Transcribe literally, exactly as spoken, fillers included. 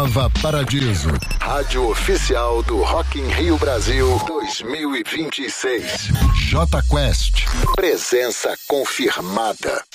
Nova Paradiso, rádio oficial do Rock in Rio Brasil dois mil e vinte e seis. J Quest, presença confirmada.